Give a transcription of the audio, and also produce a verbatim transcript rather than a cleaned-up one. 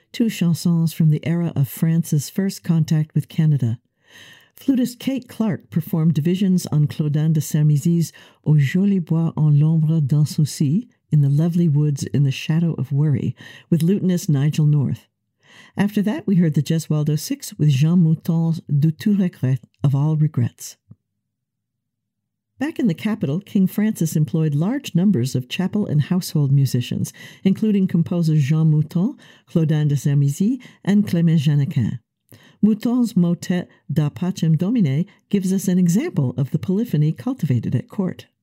two chansons from the era of France's first contact with Canada. Flutist Kate Clark performed divisions on Claudin de Sermizy's Au joli bois en l'ombre d'un souci, in the lovely woods in the shadow of worry, with lutenist Nigel North. After that, we heard the Gesualdo Six with Jean Mouton's De tout regret, of all regrets. Back in the capital, King Francis employed large numbers of chapel and household musicians, including composers Jean Mouton, Claudin de Sermizy, and Clément Janequin. Mouton's motet Da Pacem Domine gives us an example of the polyphony cultivated at court.